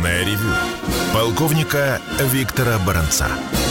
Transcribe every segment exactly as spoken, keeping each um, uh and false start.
Военное ревю полковника Виктора Баранца.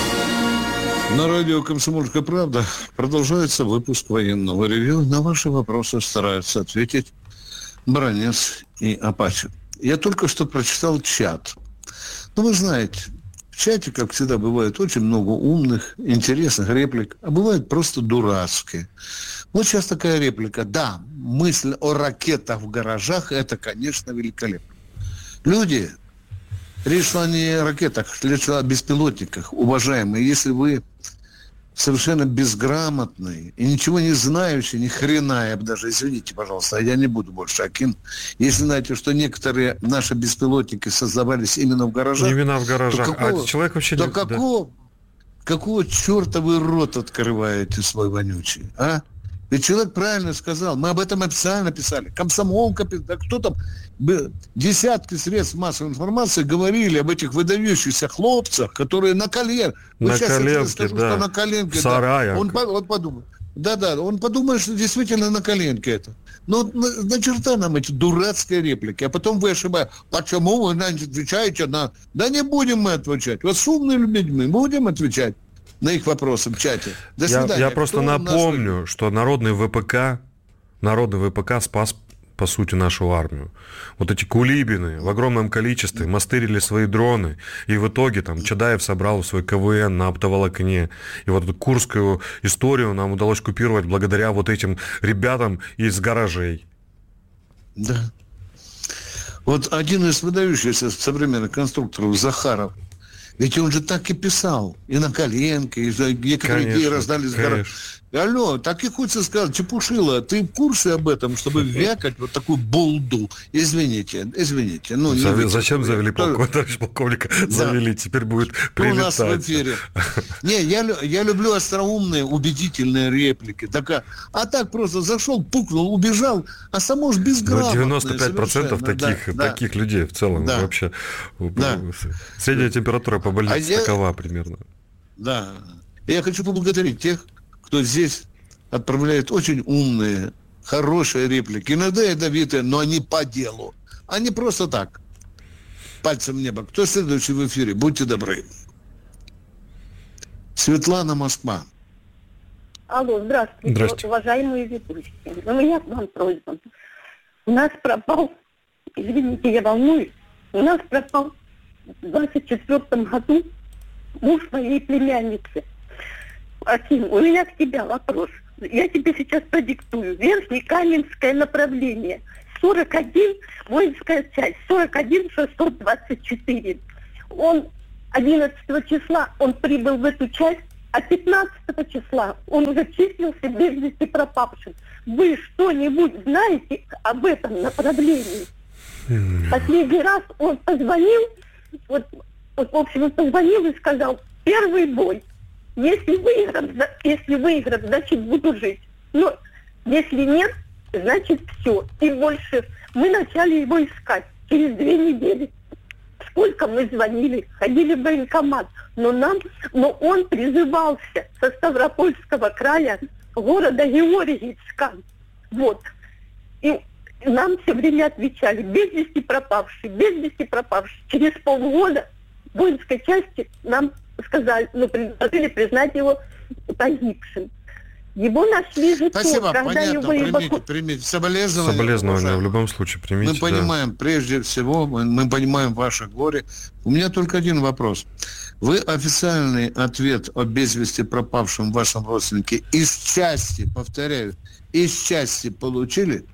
На радио «Комсомольская правда» продолжается выпуск военного ревью. На ваши вопросы стараются ответить Баранец и Апачев. Я только что прочитал чат. Ну, вы знаете, в чате, как всегда, бывает очень много умных, интересных реплик, а бывает просто дурацкие. Вот сейчас такая реплика. Да, мысль о ракетах в гаражах – это, конечно, великолепно. Люди, речь шла не о ракетах, речь шла о беспилотниках. Уважаемые, если вы совершенно безграмотный и ничего не знающий, ни хрена, я бы даже, извините, пожалуйста, я не буду больше Акин, если знаете, что некоторые наши беспилотники создавались именно в гаражах. Именно в гаражах, какого, а человек вообще то не... какого, да. какого черта вы рот открываете свой вонючий, а? Ведь человек правильно сказал, мы об этом официально писали, комсомолка, да кто там, десятки средств массовой информации говорили об этих выдающихся хлопцах, которые на коленке, на коленке, скажу, да, что на коленке, в сараях. Да, он, он подумает, да-да, он подумает, что действительно на коленке это. Но на, на черта нам эти дурацкие реплики, а потом вы ошибаетесь, почему вы отвечаете на... Да не будем мы отвечать, вот с умными людьми будем отвечать на их вопросы в чате. До свидания. Я, я просто Кто напомню, нас... что народный ВПК, народный ВПК спас, по сути, нашу армию. Вот эти кулибины в огромном количестве мастырили свои дроны, и в итоге там Чадаев собрал свой КВН на оптоволокне. И вот эту курскую историю нам удалось купировать благодаря вот этим ребятам из гаражей. Да. Вот один из выдающихся современных конструкторов, Захаров, ведь он же так и писал. И на коленке, и некоторые идеи раздали с гора. Алло, так и хочется сказать, Чепушила, ты в курсе об этом, чтобы вякать вот такую болду? Извините, извините. Ну, За, не зачем вы, завели полковника, товарищ полковника? Да. Завели, теперь будет прилетать. У нас в эфире. Не, я, я люблю остроумные, убедительные реплики. Так, а, а так просто зашел, пукнул, убежал, а само ж безграмотное. девяносто пять процентов таких, да, таких да. людей в целом да. вообще. Да. Средняя температура по больнице а такова я... примерно. Да. Я хочу поблагодарить тех, кто здесь отправляет очень умные, хорошие реплики. Иногда ядовитые, но они по делу. Они просто так. Пальцем в небо. Кто следующий в эфире? Будьте добры. Светлана, Москва. Алло, здравствуйте, здравствуйте. Уважаемые ведущие. У меня к вам просьба. У нас пропал, извините, я волнуюсь, у нас пропал в двадцать четвёртом году муж моей племянницы. Аким, у меня к тебе вопрос. Я тебе сейчас продиктую. Верхнекаменское направление. сорок один, воинская часть. сорок один шестьсот двадцать четыре. Он одиннадцатого числа он прибыл в эту часть, а пятнадцатого числа он уже числился без вести пропавшим. Вы что-нибудь знаете об этом направлении? Последний раз он позвонил, вот, вот в общем, он позвонил и сказал, первый бой. Если выиграм, если выиграм, значит буду жить. Но если нет, значит все. И больше мы начали его искать через две недели. Сколько мы звонили, ходили в военкомат, но нам, но он призывался со Ставропольского края, города Георгиевска. Вот. И нам все время отвечали, без вести пропавший, без вести пропавший. Через полгода в воинской части нам сказали, ну, предложили признать его погибшим. Его нашли же Спасибо, когда понятно, его примите, эваку... примите. Соболезнования. Соболезнования в любом случае примите. Мы понимаем, да. прежде всего, мы, мы понимаем ваше горе. У меня только один вопрос. Вы официальный ответ о без вести пропавшем вашем родственнике из части, повторяю, из части получили?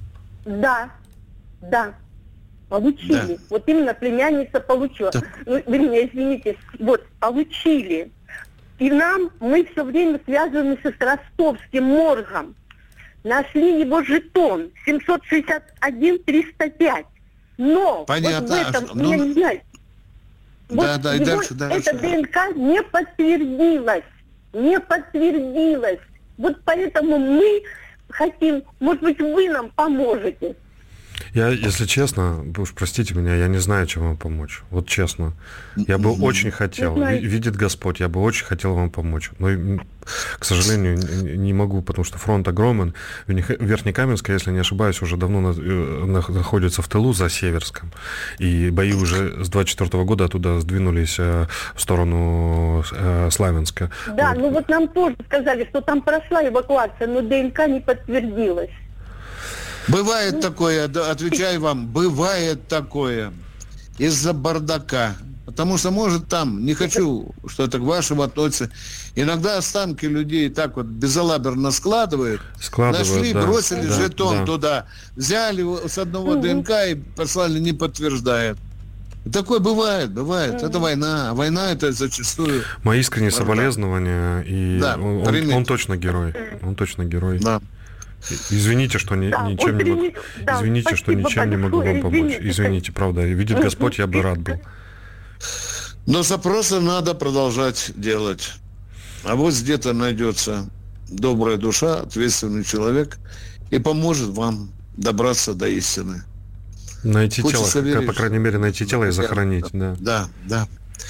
Да, да. Получили. Да. Вот именно племянница получила. Да. Ну, вы меня извините. Вот, получили. И нам, мы все время связаны с ростовским моргом. Нашли его жетон семьсот шестьдесят один триста пять. Но понятно. Вот в этом, ну, я не знаю, да, вот да, и дальше, дальше. эта ДНК не подтвердилась. Не подтвердилась. Вот поэтому мы хотим, может быть, вы нам поможете. Я, если честно, вы уж простите меня, я не знаю, чем вам помочь. Вот честно. Я бы mm-hmm. очень хотел, видит Господь, я бы очень хотел вам помочь. Но, к сожалению, не могу, потому что фронт огромен. Верхнекаменская, если не ошибаюсь, уже давно находится в тылу за Северском. И бои уже с двадцать четвёртого года оттуда сдвинулись в сторону Славянска. Да, вот. ну вот нам тоже сказали, что там прошла эвакуация, но ДНК не подтвердилась. Бывает ну, такое, отвечаю вам, бывает такое из-за бардака. Потому что, может, там, не хочу, что это к вашему относится, иногда останки людей так вот безалаберно складывают, складывают нашли, да, бросили да, жетон да. туда, взяли с одного угу. ДНК и послали, не подтверждает. Такое бывает, бывает. Угу. Это война. Война это зачастую... Мои искренние соболезнования, и да, он, он, он точно герой. Он точно герой. Да. Извините, что ни, да, ничем не могу. Да, извините, что ничем не могу вам помочь. Извините, извините правда. Видит Господь, я бы рад был. Но запросы надо продолжать делать. А вот где-то найдется добрая душа, ответственный человек и поможет вам добраться до истины. Найти Хочется тело, верить, по крайней мере, найти тело и захоронить. Да, да. да.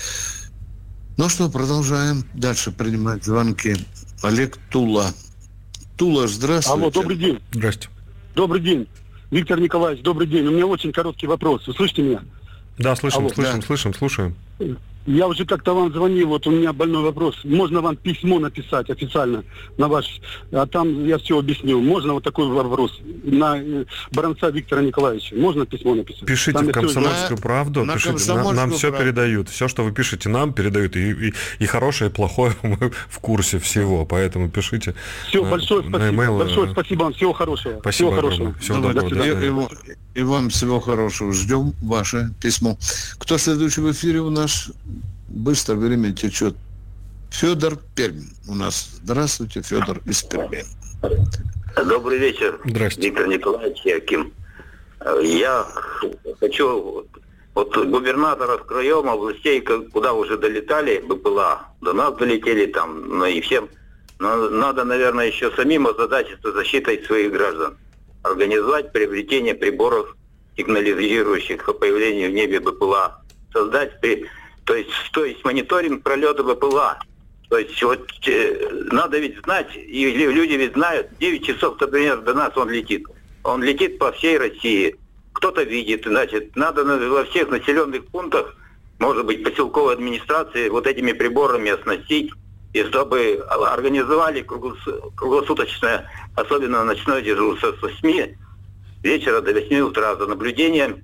Ну что, продолжаем дальше принимать звонки. Олег, Тула. Тула, здравствуйте. Алло, добрый день. Здравствуйте. Добрый день. Виктор Николаевич, добрый день. У меня очень короткий вопрос. Вы слышите меня? Да, слышим, Алло, слышим, да. слышим, слушаем. Я уже как-то вам звонил, вот у меня больной вопрос. Можно вам письмо написать официально на ваш... А там я все объяснил. Можно вот такой вопрос на Баранца Виктора Николаевича? Можно письмо написать? Пишите там в «Комсомольскую все... правду». На Пишите. комсомольскую нам, нам все правду. передают. Все, что вы пишете, нам передают. И, и, и хорошее, и плохое мы в курсе всего. Поэтому пишите. Все, на, большое на спасибо. email. Большое спасибо вам. Всего хорошего. Спасибо всего хорошего. Всего доброго. Да, и, и, и вам всего хорошего. Ждем ваше письмо. Кто следующий в эфире у нас? Быстро время течет. Федор, Пермь у нас. Здравствуйте, Федор из Перми. Добрый вечер, Здравствуйте. Виктор Николаевич Яким. Я хочу... Вот губернаторов краев, областей, куда уже долетали БПЛА, до нас долетели там, ну и всем. Но надо, наверное, еще самим озадачиться защитой своих граждан. Организовать приобретение приборов, сигнализирующих о появлении в небе БПЛА. Создать... При... То есть, то есть мониторинг пролета БПЛА. То есть вот э, надо ведь знать, и люди ведь знают, девять часов, например, до нас он летит. Он летит по всей России. Кто-то видит, значит, надо во всех населенных пунктах, может быть, поселковой администрации вот этими приборами оснастить, и чтобы организовали круглосуточное, особенно ночное дежурство с восьми вечера до восьми утра за наблюдением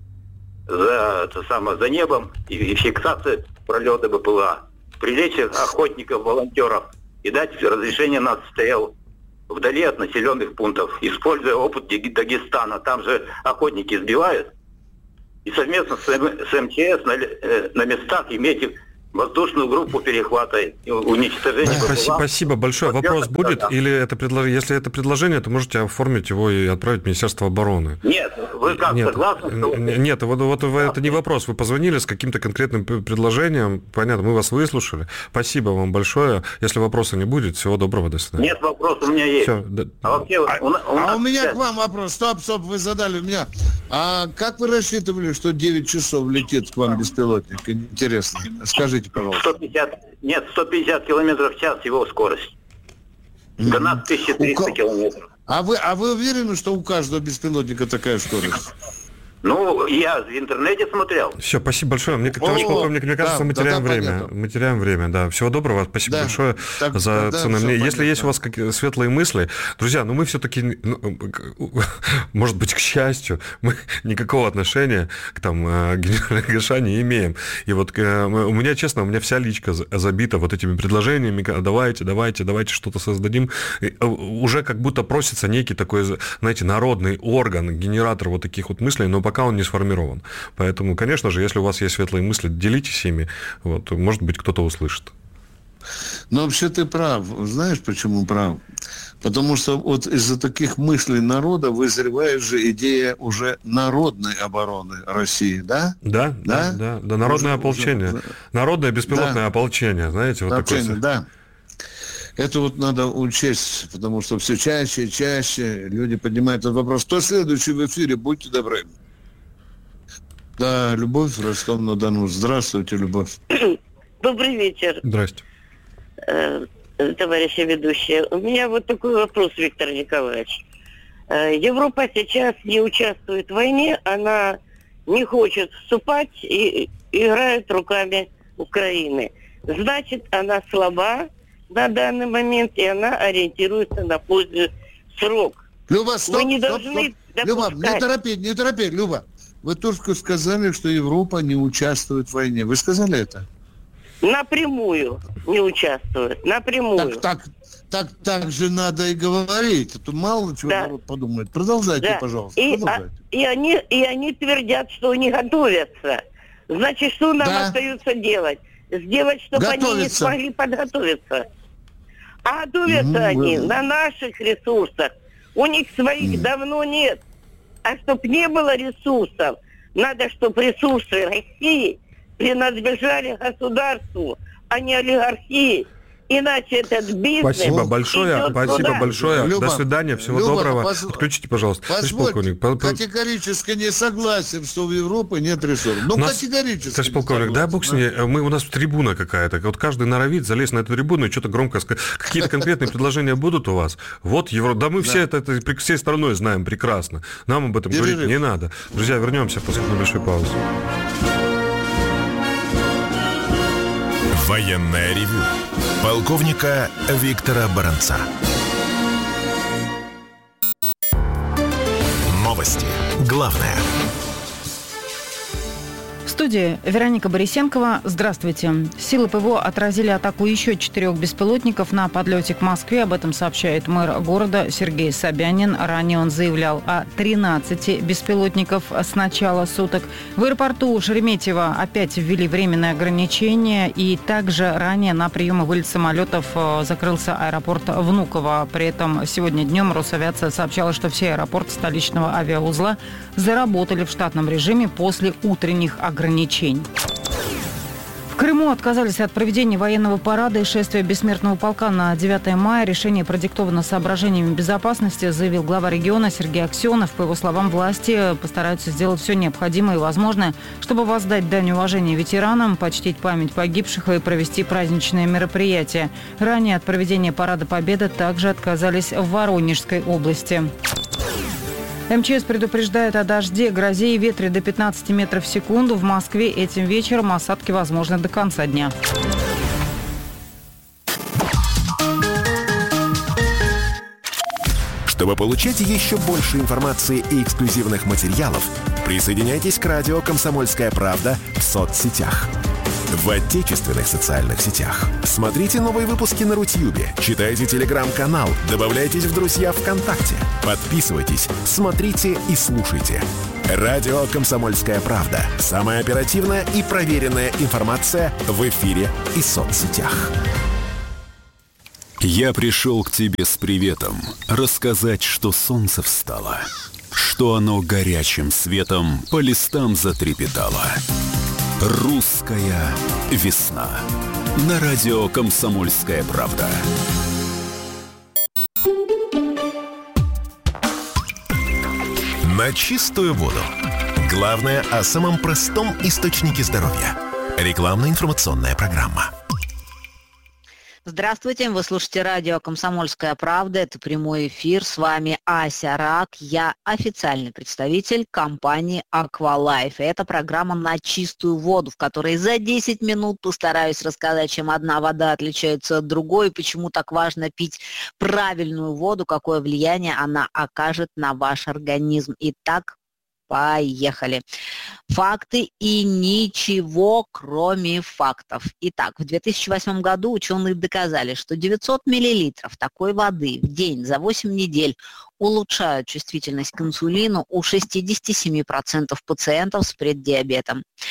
за, это самое, за небом и, и фиксация пролета БПЛА. Привлечь охотников, волонтеров и дать разрешение на отстрел вдали от населенных пунктов, используя опыт Дагестана. Там же охотники сбивают. И совместно с, М- с МЧС на, э, на местах иметь воздушную группу перехвата и уничтожения. Спасибо, спасибо большое. Вот Вопрос будет? Да. Или это предлож... если это предложение, то можете оформить его и отправить в Министерство обороны. Нет, вы как, нет, согласны? Что... Нет, вот, вот это не вопрос. Вы позвонили с каким-то конкретным предложением. Понятно, мы вас выслушали. Спасибо вам большое. Если вопроса не будет, всего доброго, до свидания. Нет, вопрос у меня есть. Все, да... А, вообще, а, у, у, а нас... у меня к вам вопрос. Стоп, стоп, вы задали меня. А как вы рассчитывали, что девять часов летит к вам беспилотник? Интересно. Скажите, пожалуйста. сто пятьдесят, нет, сто пятьдесят километров в час его скорость. До нас тысяча триста километров. А вы, а вы уверены, что у каждого беспилотника такая скорость? Ну, я в интернете смотрел. Все, спасибо большое. Мне, товарищ полковник, мне кажется, да, мы теряем да, время. Понятно. Мы теряем время, да. Всего доброго. Спасибо да. большое так, за да, ценное мнение. Если есть у вас какие светлые мысли, друзья, ну мы все-таки, ну, может быть, к счастью, мы никакого отношения к там генералу Гаша не имеем. И вот у меня, честно, у меня вся личка забита вот этими предложениями. Давайте, давайте, давайте что-то создадим. Уже как будто просится некий такой, знаете, народный орган, генератор вот таких вот мыслей, но пока он не сформирован. Поэтому, конечно же, если у вас есть светлые мысли, делитесь ими. Вот, может быть, кто-то услышит. Но вообще ты прав. Знаешь, почему прав? Потому что вот из-за таких мыслей народа вызревает же идея уже народной обороны России, да? Да, да, да. да, да. Народное уже, ополчение. Уже... Народное беспилотное да. ополчение, знаете, вот ополчение, такое. Да. Это вот надо учесть, потому что все чаще и чаще люди поднимают этот вопрос. Кто следующий в эфире? Будьте добры. Да, Любовь, Ростов-на-Дону. Здравствуйте, Любовь. Добрый вечер. Здрасте. Товарищи ведущие. У меня вот такой вопрос, Виктор Николаевич. Европа сейчас не участвует в войне, она не хочет вступать и играет руками Украины. Значит, она слаба на данный момент, и она ориентируется на поздний срок. Люба, стоп, Мы не стоп, должны стоп. Люба, не торопи, не торопи, Люба. Вы только сказали, что Европа не участвует в войне. Вы сказали это? Напрямую не участвует. Напрямую. Так, так, так, так же надо и говорить. А то мало чего да. народ подумает. Продолжайте, да. пожалуйста. И, продолжайте. А, и, они, и они твердят, что они готовятся. Значит, что нам да. остается делать? Сделать, чтобы готовиться. они не смогли подготовиться. А готовятся mm-hmm. они на наших ресурсах. У них своих mm-hmm. давно нет. А чтобы не было ресурсов, надо, чтобы ресурсы России принадлежали государству, а не олигархии. Иначе этот бизнес... Спасибо большое, спасибо туда. большое. Люба, До свидания, всего Люба, доброго. поз... Отключите, пожалуйста. Позвольте, полковник, по... категорически не согласен, что в Европе нет ресурсов. Ну, нас... категорически Товарищ полковник, да, бог с ней, мы, у нас трибуна какая-то. Вот каждый норовит залезть на эту трибуну и что-то громко сказать. Какие-то конкретные предложения будут у вас? Вот Евро... Да мы все это, это всей страной знаем прекрасно. Нам об этом говорить не надо. Друзья, вернемся после небольшой паузы. Военное ревю полковника Виктора Баранца. Новости. Главное. В студии Вероника Борисенкова. Здравствуйте. Силы ПВО отразили атаку еще четырех беспилотников на подлете к Москве. Об этом сообщает мэр города Сергей Собянин. Ранее он заявлял о тринадцати беспилотников с начала суток. В аэропорту Шереметьево опять ввели временные ограничения. И также ранее на прием и вылет самолетов закрылся аэропорт Внуково. При этом сегодня днем Росавиация сообщала, что все аэропорты столичного авиаузла заработали в штатном режиме после утренних ограничений. ограничений. В Крыму отказались от проведения военного парада и шествия бессмертного полка на девятое мая. Решение продиктовано соображениями безопасности, заявил глава региона Сергей Аксенов. По его словам, власти постараются сделать все необходимое и возможное, чтобы воздать дань уважения ветеранам, почтить память погибших и провести праздничные мероприятия. Ранее от проведения парада Победы также отказались в Воронежской области. МЧС предупреждает о дожде, грозе и ветре до пятнадцати метров в секунду. В Москве этим вечером осадки возможны до конца дня. Чтобы получать еще больше информации и эксклюзивных материалов, присоединяйтесь к радио «Комсомольская правда» в соцсетях. В отечественных социальных сетях. Смотрите новые выпуски на Рутьюбе, читайте телеграм-канал, добавляйтесь в друзья ВКонтакте, подписывайтесь, смотрите и слушайте. Радио «Комсомольская правда». Самая оперативная и проверенная информация в эфире и соцсетях. Я пришел к тебе с приветом, рассказать, что солнце встало, что оно горячим светом по листам затрепетало. Русская весна. На радио «Комсомольская правда». На чистую воду. Главное о самом простом источнике здоровья. Рекламно-информационная программа. Здравствуйте, вы слушаете радио «Комсомольская правда». Это прямой эфир. С вами Ася Рак. Я официальный представитель компании «Аквалайф». И это программа «На чистую воду», в которой за десять минут постараюсь рассказать, чем одна вода отличается от другой, почему так важно пить правильную воду, какое влияние она окажет на ваш организм. Итак, поехали. Факты и ничего, кроме фактов. Итак, в две тысячи восьмом году ученые доказали, что девятьсот миллилитров такой воды в день за восемь недель улучшают чувствительность к инсулину у шестидесяти семи процентов пациентов с преддиабетом.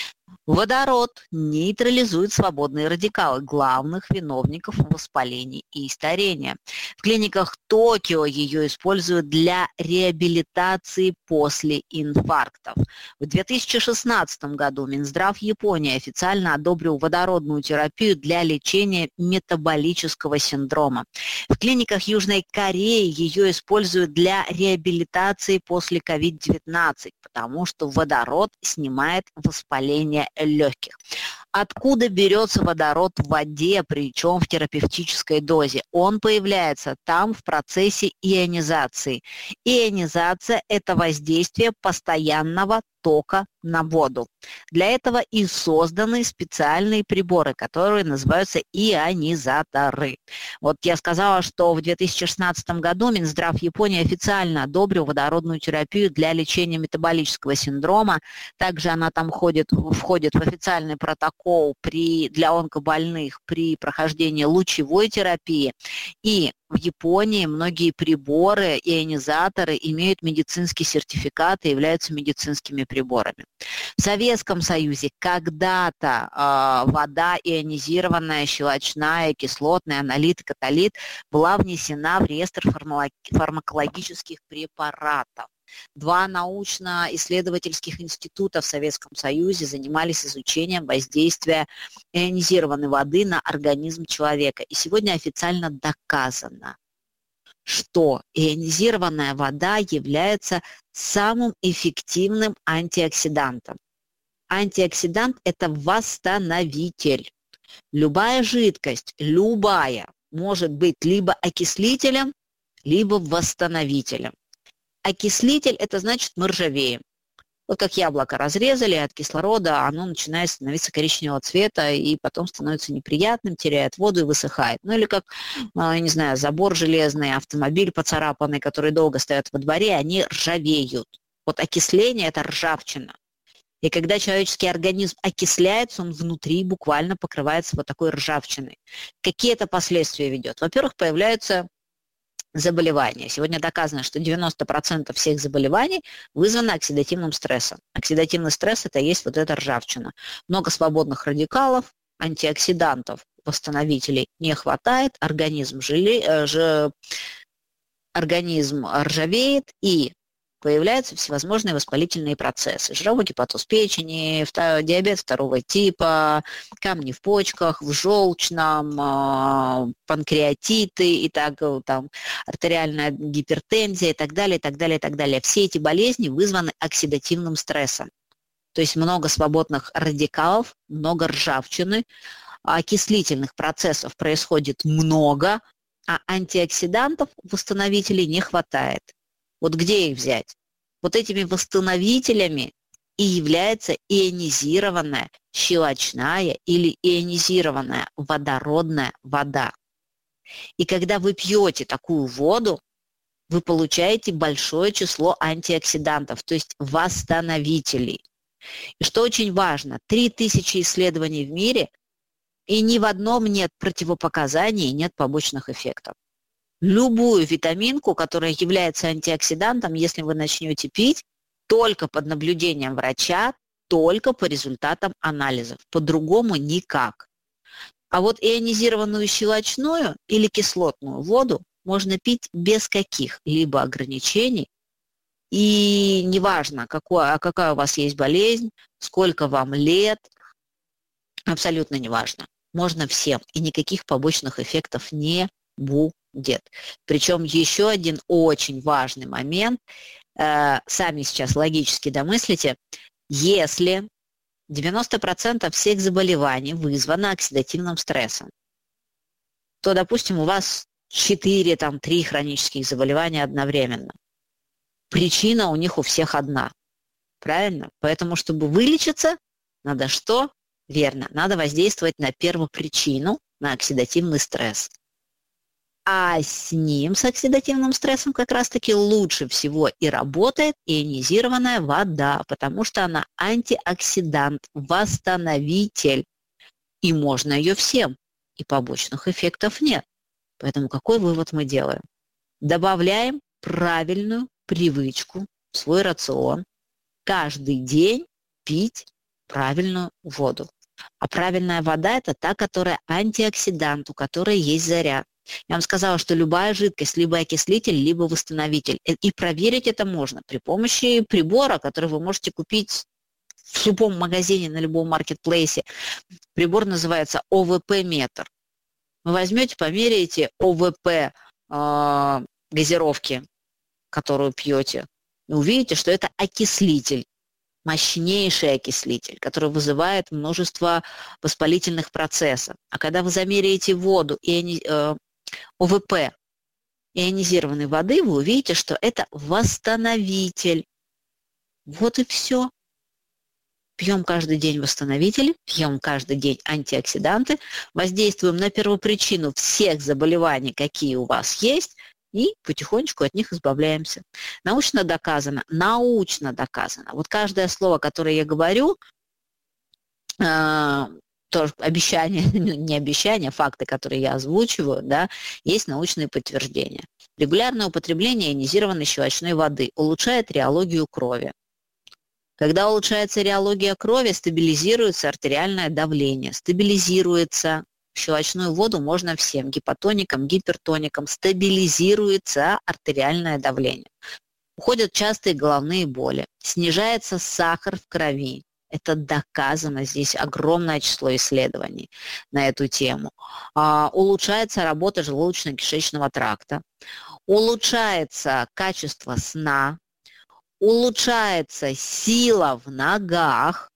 Водород нейтрализует свободные радикалы, главных виновников воспалений и старения. В клиниках Токио ее используют для реабилитации после инфарктов. В две тысячи шестнадцатом году Минздрав Японии официально одобрил водородную терапию для лечения метаболического синдрома. В клиниках Южной Кореи ее используют для реабилитации после ковид девятнадцать, потому что водород снимает воспаление легких. Откуда берется водород в воде, причем в терапевтической дозе? Он появляется там в процессе ионизации. Ионизация – это воздействие постоянного тока на воду. Для этого и созданы специальные приборы, которые называются ионизаторы. Вот я сказала, что в две тысячи шестнадцатом году Минздрав Японии официально одобрил водородную терапию для лечения метаболического синдрома. Также она там входит, входит в официальный протокол при, для онкобольных при прохождении лучевой терапии. И в Японии многие приборы, ионизаторы имеют медицинский сертификат и являются медицинскими приборами. В Советском Союзе когда-то э, вода ионизированная, щелочная, кислотная, аналит и каталит была внесена в реестр фармакологических препаратов. Два научно-исследовательских института в Советском Союзе занимались изучением воздействия ионизированной воды на организм человека. И сегодня официально доказано, что ионизированная вода является самым эффективным антиоксидантом. Антиоксидант – это восстановитель. Любая жидкость, любая, может быть либо окислителем, либо восстановителем. Окислитель – это значит мы ржавеем. Вот как яблоко разрезали, от кислорода оно начинает становиться коричневого цвета и потом становится неприятным, теряет воду и высыхает. Ну или как, я не знаю, забор железный, автомобиль поцарапанный, который долго стоят во дворе, они ржавеют. Вот окисление – это ржавчина. И когда человеческий организм окисляется, он внутри буквально покрывается вот такой ржавчиной. Какие это последствия ведет? Во-первых, появляются заболевания. Сегодня доказано, что девяносто процентов всех заболеваний вызвано оксидативным стрессом. Оксидативный стресс – это есть вот эта ржавчина. Много свободных радикалов, антиоксидантов, восстановителей не хватает, организм, желе, ж, организм ржавеет и появляются всевозможные воспалительные процессы. Жировой гепатоз печени, диабет второго типа, камни в почках, в желчном, панкреатиты, и так, там, артериальная гипертензия и так далее, и так далее, и так далее. Все эти болезни вызваны оксидативным стрессом. То есть много свободных радикалов, много ржавчины, окислительных процессов происходит много, а антиоксидантов, восстановителей не хватает. Вот где их взять? Вот этими восстановителями и является ионизированная, щелочная или ионизированная водородная вода. И когда вы пьете такую воду, вы получаете большое число антиоксидантов, то есть восстановителей. И что очень важно, три тысячи исследований в мире, и ни в одном нет противопоказаний, нет побочных эффектов. Любую витаминку, которая является антиоксидантом, если вы начнете пить, только под наблюдением врача, только по результатам анализов. По-другому никак. А вот ионизированную щелочную или кислотную воду можно пить без каких-либо ограничений. И неважно, какое, какая у вас есть болезнь, сколько вам лет, абсолютно неважно. Можно всем, и никаких побочных эффектов не будет. Причем еще один очень важный момент, э, сами сейчас логически домыслите, если девяносто процентов всех заболеваний вызвано оксидативным стрессом, то, допустим, у вас четыре, там, три хронических заболевания одновременно. Причина у них у всех одна. Правильно? Поэтому, чтобы вылечиться, надо что? Верно, надо воздействовать на первопричину, на оксидативный стресс. А с ним, с оксидативным стрессом, как раз-таки лучше всего и работает ионизированная вода, потому что она антиоксидант, восстановитель. И можно ее всем, и побочных эффектов нет. Поэтому какой вывод мы делаем? Добавляем правильную привычку в свой рацион каждый день пить правильную воду. А правильная вода – это та, которая антиоксидант, у которой есть заряд. Я вам сказала, что любая жидкость либо окислитель, либо восстановитель. И проверить это можно при помощи прибора, который вы можете купить в любом магазине, на любом маркетплейсе. Прибор называется о вэ пэ-метр. Вы возьмете, померяете о вэ пэ э, газировки, которую пьете, и увидите, что это окислитель, мощнейший окислитель, который вызывает множество воспалительных процессов. А когда вы замеряете воду и э, о вэ пэ ионизированной воды, вы увидите, что это восстановитель. Вот и все. Пьем каждый день восстановители, пьем каждый день антиоксиданты, воздействуем на первопричину всех заболеваний, какие у вас есть, и потихонечку от них избавляемся. Научно доказано, научно доказано. Вот каждое слово, которое я говорю, э, тоже обещание, не обещание, факты, которые я озвучиваю, да, есть научные подтверждения. Регулярное употребление ионизированной щелочной воды улучшает реологию крови. Когда улучшается реология крови, стабилизируется артериальное давление, стабилизируется. Щелочную воду можно всем, гипотоникам, гипертоникам, стабилизируется артериальное давление. Уходят частые головные боли, снижается сахар в крови. Это доказано, здесь огромное число исследований на эту тему. А, улучшается работа желудочно-кишечного тракта, улучшается качество сна, улучшается сила в ногах,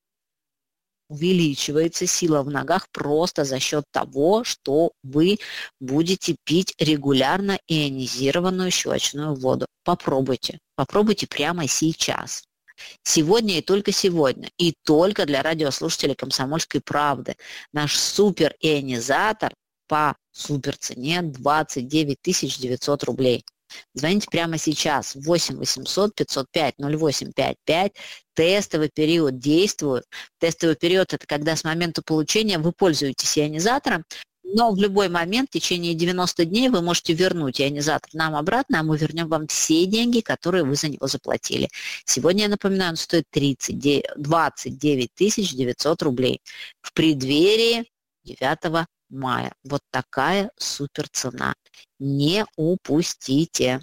увеличивается сила в ногах просто за счет того, что вы будете пить регулярно ионизированную щелочную воду. Попробуйте, попробуйте прямо сейчас. Сегодня и только сегодня, и только для радиослушателей «Комсомольской правды». Наш супер-ионизатор по суперцене двадцать девять тысяч девятьсот рублей. Звоните прямо сейчас восемь восемьсот пятьсот пять ноль восемь пять пять. Тестовый период действует. Тестовый период – это когда с момента получения вы пользуетесь ионизатором, но в любой момент в течение девяноста дней вы можете вернуть ионизатор нам обратно, а мы вернем вам все деньги, которые вы за него заплатили. Сегодня, я напоминаю, он стоит двадцать девять тысяч девятьсот рублей в преддверии девятого мая. Вот такая супер цена. Не упустите.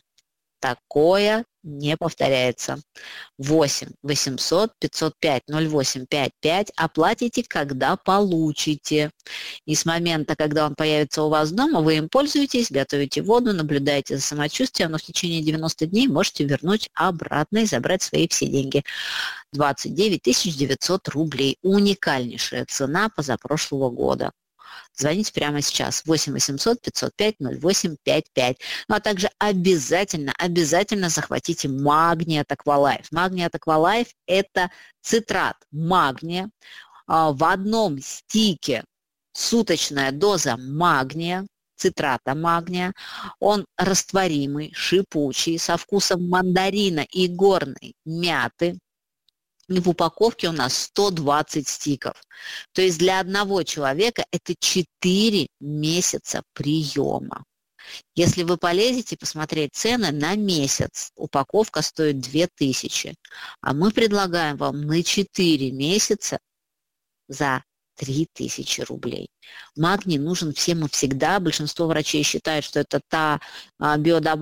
Такое не повторяется. восемь восемьсот пятьсот пять ноль восемь пять пять. Оплатите, когда получите. И с момента, когда он появится у вас дома, вы им пользуетесь, готовите воду, наблюдаете за самочувствием, но в течение девяноста дней можете вернуть обратно и забрать свои все деньги. двадцать девять тысяч девятьсот рублей. Уникальнейшая цена позапрошлого года. Звоните прямо сейчас восемь восемьсот пятьсот пять ноль восемь пять пять. Ну а также обязательно, обязательно захватите магний от Аквалайф. Магний от Аквалайф – это цитрат магния. В одном стике суточная доза магния, цитрата магния. Он растворимый, шипучий, со вкусом мандарина и горной мяты. И в упаковке у нас сто двадцать стиков. То есть для одного человека это четыре месяца приема. Если вы полезете посмотреть цены на месяц, упаковка стоит две тысячи. А мы предлагаем вам на четыре месяца за три тысячи рублей. Магний нужен всем и всегда. Большинство врачей считают, что это та биодобавка,